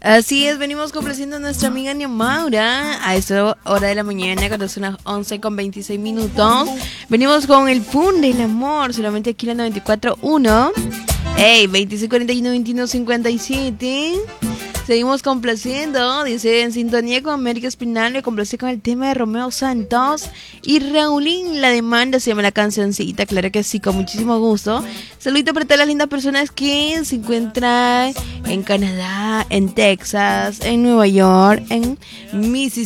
Así es, venimos complaciendo a nuestra amiga Nia Maura a esta hora de la mañana, cuando son las 11:26. Venimos con el Pun del Amor, solamente aquí en la 94.1. Hey, 2641-2157. Seguimos complaciendo, dice, en sintonía con América Espinal, le complací con el tema de Romeo Santos y Raulín, La Demanda, se llama la cancioncita, claro que sí, con muchísimo gusto. Saludito para todas las lindas personas que se encuentran en Canadá, en Texas, en Nueva York, en Mississippi.